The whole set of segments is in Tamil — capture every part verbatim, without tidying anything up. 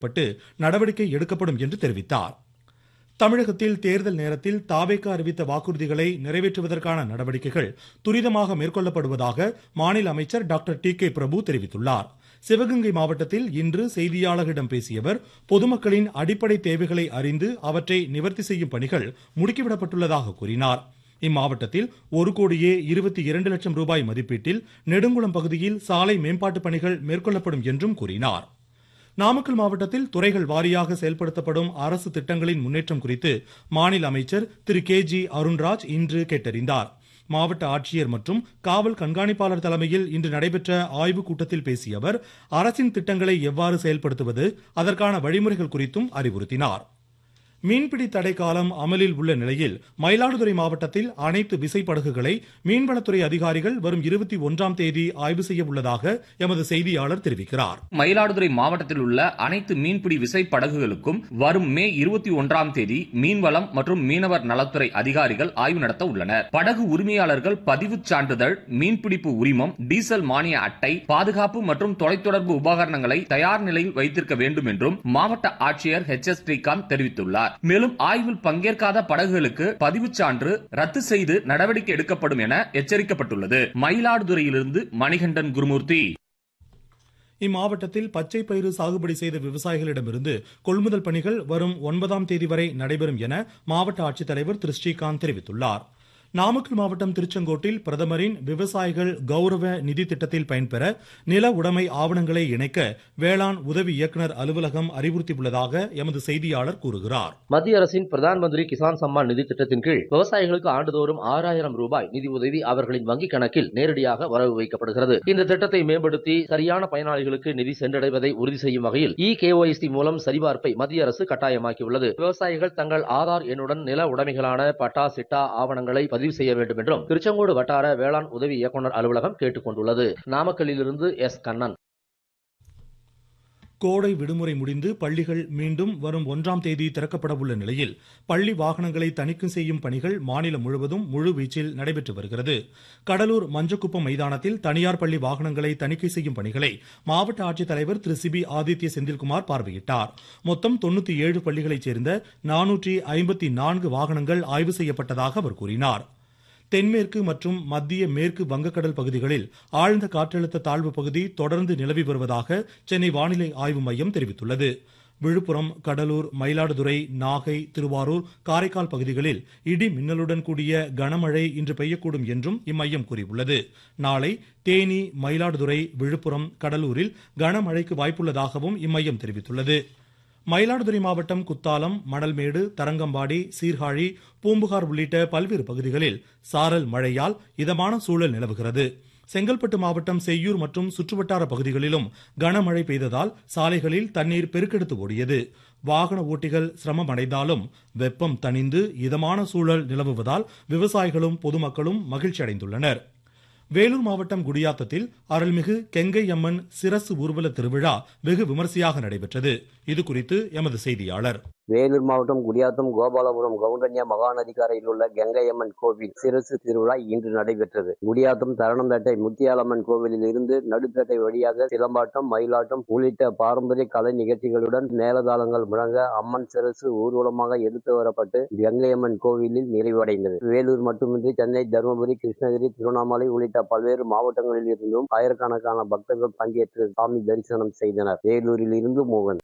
பட்டு நடவடிக்கை எடுக்கப்படும் என்று தெரிவித்தார். தமிழகத்தில் தேர்தல் நேரத்தில் தாவேகா அறிவித்த வாக்குறுதிகளை நிறைவேற்றுவதற்கான நடவடிக்கைகள் துரிதமாக மேற்கொள்ளப்படுவதாக மாநில அமைச்சர் டாக்டர் டி கே பிரபு தெரிவித்துள்ளார். சிவகங்கை மாவட்டத்தில் இன்று செய்தியாளர்களிடம் பேசிய அவர் பொதுமக்களின் அடிப்படை தேவைகளை அறிந்து அவற்றை நிவர்த்தி செய்யும் பணிகள் முடுக்கிவிடப்பட்டுள்ளதாக கூறினார். இம்மாவட்டத்தில் ஒரு கோடியே இருபத்தி இரண்டு லட்சம் ரூபாய் மதிப்பீட்டில் நெடுங்குளம் பகுதியில் சாலை மேம்பாட்டு பணிகள் மேற்கொள்ளப்படும் என்றும் கூறினார். நாமக்கல் மாவட்டத்தில் துறைகள் வாரியாக செயல்படுத்தப்படும் அரசு திட்டங்களின் முன்னேற்றம் குறித்து மாநில அமைச்சர் திரு கே ஜி அருண்ராஜ் இன்று கேட்டறிந்தார். மாவட்ட ஆட்சியர் மற்றும் காவல் கண்காணிப்பாளர் தலைமையில் இன்று நடைபெற்ற ஆய்வுக் கூட்டத்தில் பேசிய அவர் அரசின் திட்டங்களை எவ்வாறு செயல்படுத்துவது, அதற்கான வழிமுறைகள் குறித்தும் அறிவுறுத்தினார். மீன்பிடி தடை காலம் அமலில் உள்ள நிலையில் மயிலாடுதுறை மாவட்டத்தில் அனைத்து விசைப்படகுகளை மீன்வளத்துறை அதிகாரிகள் வரும் இருபத்தி ஒன்றாம் தேதி ஆய்வு செய்ய உள்ளதாக எமது செய்தியாளர் தெரிவிக்கிறார். மயிலாடுதுறை மாவட்டத்தில் உள்ள அனைத்து மீன்பிடி விசைப்படகுகளுக்கும் வரும் மே இருபத்தி ஒன்றாம் தேதி மீன்வளம் மற்றும் மீனவர் நலத்துறை அதிகாரிகள் ஆய்வு நடத்த உள்ளனர். படகு உரிமையாளர்கள் பதிவுச் சான்றிதழ், மீன்பிடிப்பு உரிமம், டீசல் மானிய அட்டை, பாதுகாப்பு மற்றும் தொலைத்தொடர்பு உபகரணங்களை தயார் நிலையில் வைத்திருக்க வேண்டும் என்றும் மாவட்ட ஆட்சியர் எச் எஸ் ஸ்ரீகாந்த் தெரிவித்துள்ளார். மேலும் ஆய்வில் பங்கேற்காத படகுகளுக்கு பதிவுச் சான்று ரத்து செய்து நடவடிக்கை எடுக்கப்படும் என எச்சரிக்கப்பட்டுள்ளது. மயிலாடுதுறையிலிருந்து மணிகண்டன் குருமூர்த்தி. இம்மாவட்டத்தில் பச்சை பயிறு சாகுபடி செய்த விவசாயிகளிடமிருந்து கொள்முதல் பணிகள் வரும் ஒன்பதாம் தேதி வரை நடைபெறும் என மாவட்ட ஆட்சித்தலைவர் திரு ஸ்ரீகாந்த் தெரிவித்துள்ளார். நாமக்கல் மாவட்டம் திருச்செங்கோட்டில் பிரதமரின் விவசாயிகள் கௌரவ நிதி திட்டத்தில் பயன்பெற நில உடைமை ஆவணங்களை இணைக்க வேளாண் உதவி இயக்குநர் அலுவலகம் அறிவுறுத்தியுள்ளதாக எமது செய்தியாளர் கூறுகிறார். மத்திய அரசின் பிரதான் மந்திரி கிசான் சம்மான் நிதி திட்டத்தின் கீழ் விவசாயிகளுக்கு ஆண்டுதோறும் ஆறாயிரம் ரூபாய் நிதி உதவி அவர்களின் வங்கிக் கணக்கில் நேரடியாக வரவு வைக்கப்படுகிறது. இந்த திட்டத்தை மேம்படுத்தி சரியான பயனாளிகளுக்கு நிதி சென்றடைவதை உறுதி செய்யும் வகையில் இ கே ஒய் சி மூலம் சரிபார்ப்பை மத்திய அரசு கட்டாயமாக்கியுள்ளது. விவசாயிகள் தங்கள் ஆதார் எண்ணுடன் நில உடைமைகளான பட்டா, சிட்டா ஆவணங்களை பதிவு செய்ய வேண்டும் என்றும் திருச்செங்கோடு வட்டார வேளாண் உதவி இயக்குநர் அலுவலகம் கேட்டுக் கொண்டுள்ளது. நாமக்கல்லிலிருந்து எஸ் கண்ணன். கோடை விடுமுறை முடிந்து பள்ளிகள் மீண்டும் வரும் ஒன்றாம் தேதி திறக்கப்பட உள்ள நிலையில் பள்ளி வாகனங்களை தணிக்கை செய்யும் பணிகள் மாநிலம் முழுவதும் முழுவீச்சில் நடைபெற்று வருகிறது. கடலூர் மஞ்சக்குப்பம் மைதானத்தில் தனியார் பள்ளி வாகனங்களை தணிக்கை செய்யும் பணிகளை மாவட்ட ஆட்சித்தலைவர் திரு சி பி ஆதித்ய செந்தில்குமார் பார்வையிட்டார். மொத்தம் தொண்ணூத்தி ஏழு பள்ளிகளைச் சேர்ந்த நானூற்றி ஐம்பத்தி நான்கு வாகனங்கள் ஆய்வு செய்யப்பட்டதாக அவர் கூறினார். தென்மேற்கு மற்றும் மத்திய மேற்கு வங்கக்கடல் பகுதிகளில் ஆழ்ந்த காற்றழுத்த தாழ்வு பகுதி தொடர்ந்து நிலவி வருவதாக சென்னை வானிலை ஆய்வு மையம் தெரிவித்துள்ளது. விழுப்புரம், கடலூர், மயிலாடுதுறை, நாகை, திருவாரூர், காரைக்கால் பகுதிகளில் இடி மின்னலுடன் கூடிய கனமழை இன்று பெய்யக்கூடும் என்றும் இம்மையம் கூறியுள்ளது. நாளை தேனி, மயிலாடுதுறை, விழுப்புரம், கடலூரில் கனமழைக்கு வாய்ப்புள்ளதாகவும் இம்மையம் தெரிவித்துள்ளது. மயிலாடுதுறை மாவட்டம் குத்தாலம், மணல்மேடு, தரங்கம்பாடி, சீர்காழி, பூம்புகார் உள்ளிட்ட பல்வேறு பகுதிகளில் சாரல் மழையால் இதமான சூழல் நிலவுகிறது. செங்கல்பட்டு மாவட்டம் செய்யூர் மற்றும் சுற்றுவட்டார பகுதிகளிலும் கனமழை பெய்ததால் சாலைகளில் தண்ணீர் பெருக்கெடுத்து ஓடியது. வாகன ஓட்டிகள் சிரமம் அடைந்தாலும் வெப்பம் தணிந்து இதமான சூழல் நிலவுவதால் விவசாயிகளும் பொதுமக்களும் மகிழ்ச்சி அடைந்துள்ளனர். வேலூர் மாவட்டம் குடியாத்தத்தில் அருள்மிகு கெங்கை அம்மன் சிரசு ஊர்வல திருவிழா வெகு விமரிசையாக நடைபெற்றது. இதுகுறித்து எமது செய்தியாளர். வேலூர் மாவட்டம் குடியாத்தம் கோபாலபுரம் கவுண்டன்யா மகாநதிக்கரையில் உள்ள கங்கையம்மன் கோவில் சிரசு திருவிழா இன்று நடைபெற்றது. குடியாத்தம் தரணம்பேட்டை முத்தியாலம்மன் கோவிலில் இருந்து நடுப்பேட்டை வழியாக சிலம்பாட்டம், மயிலாட்டம் உள்ளிட்ட பாரம்பரிய கலை நிகழ்ச்சிகளுடன் மேலதாளங்கள் முழங்க அம்மன் சிரசு ஊர்வலமாக எடுத்து வரப்பட்டு கங்கையம்மன் கோவிலில் நிறைவடைந்தது. வேலூர் மட்டுமின்றி சென்னை, தருமபுரி, கிருஷ்ணகிரி, திருவண்ணாமலை உள்ளிட்ட பல்வேறு மாவட்டங்களில் இருந்தும் ஆயிரக்கணக்கான பக்தர்கள் பங்கேற்று சாமி தரிசனம் செய்தனர். வேலூரில் இருந்து மோகன்.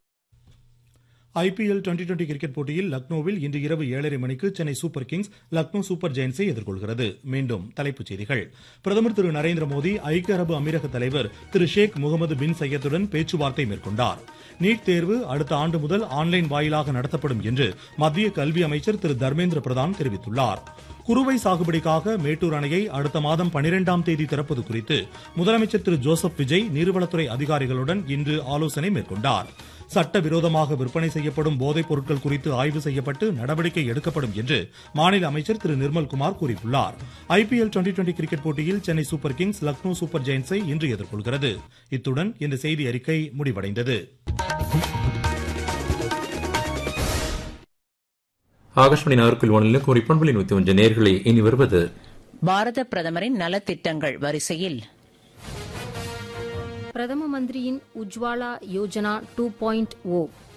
I P L twenty twenty cricket போட்டியில் லக்னோவில் இன்று இரவு ஏழரை மணிக்கு Chennai super Kings Lucknow super ஜெயின்ஸை எதிர்கொள்கிறது. மீண்டும் தலைப்புச் செய்திகள். பிரதமர் திரு நரேந்திர மோடி ஐக்கிய அரபு அமீரக தலைவர் திரு ஷேக் முகமது பின் சையதுடன் பேச்சுவார்த்தை மேற்கொண்டார். நீட் தேர்வு அடுத்த ஆண்டு முதல் ஆன்லைன் வாயிலாக நடத்தப்படும் என்று மத்திய கல்வி அமைச்சர் திரு தர்மேந்திர பிரதான் தெரிவித்துள்ளார். குறுவை சாகுபடிக்காக மேட்டூர் அணையை அடுத்த மாதம் பனிரெண்டாம் தேதி திறப்பது குறித்து முதலமைச்சர் திரு ஜோசப் விஜய் நீர்வளத்துறை அதிகாரிகளுடன் இன்று ஆலோசனை மேற்கொண்டார். சட்டவிரோதமாக விற்பனை செய்யப்படும் போதைப் பொருட்கள் குறித்து ஆய்வு செய்யப்பட்டு நடவடிக்கை எடுக்கப்படும் என்று மாநில அமைச்சர் திரு நிர்மல்குமார் கூறியுள்ளார். I P L twenty twenty cricket போட்டியில் Chennai super Kings Lucknow super ஜெயின்ஸை இன்று எதிர்கொள்கிறது. இத்துடன் இந்த செய்தி அறிக்கை முடிவடைந்தது. ஆகாஷ்வாணி நாகர்கோவில் வானிலை குறிப்பொன்பது நூத்தி ஒன்று நேர்களை இனி வருவது பாரத பிரதமரின் நலத்திட்டங்கள் வரிசையில் பிரதம மந்திரியின் உஜ்வாலா யோஜனா டூ பாயிண்ட் ஓ